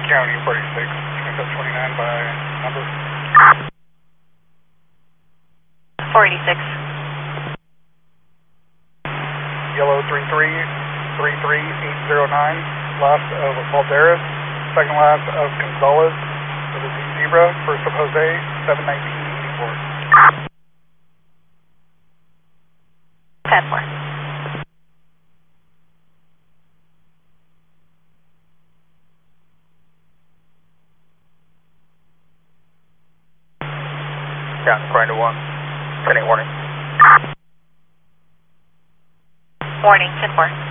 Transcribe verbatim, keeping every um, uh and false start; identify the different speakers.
Speaker 1: County forty-six, twenty-seven twenty-nine by number.
Speaker 2: four eighty-six.
Speaker 1: Yellow three three three three eight zero nine, last of Valderas, second last of Gonzalez, for the Zebra, first of Jose, seven nineteen eighty-four.
Speaker 2: ten four.
Speaker 3: Down, according to one. Sending warning.
Speaker 2: Warning, ten four.